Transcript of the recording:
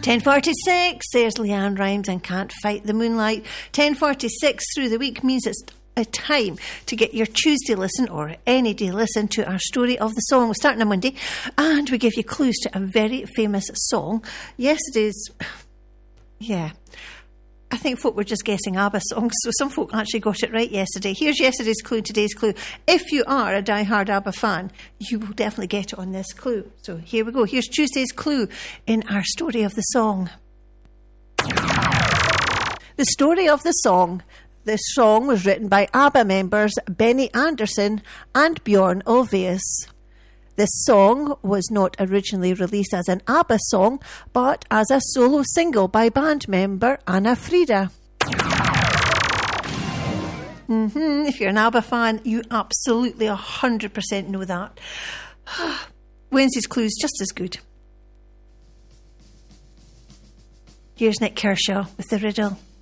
10:46, there's Leanne Rimes and Can't Fight the Moonlight. 10:46 through the week means it's a time to get your Tuesday listen or any day listen to our story of the song. We're starting on Monday and we give you clues to a very famous song. Yesterday's, I think folk were just guessing ABBA songs, so some folk actually got it right yesterday. Here's yesterday's clue, today's clue. If you are a die-hard ABBA fan, you will definitely get it on this clue. So here we go. Here's Tuesday's clue in our story of the song. The story of the song. This song was written by ABBA members Benny Andersson and Bjorn Ulvaeus. This song was not originally released as an ABBA song, but as a solo single by band member Anna Frida. If you're an ABBA fan, you absolutely 100% know that. Wednesday's clue's just as good. Here's Nick Kershaw with the riddle.